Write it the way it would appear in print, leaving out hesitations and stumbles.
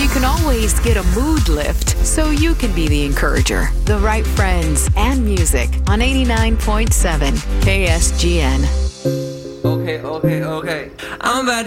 you can always get a mood lift so you can be the encourager. The right friends and music on 89.7 KSGN. Okay. I'm about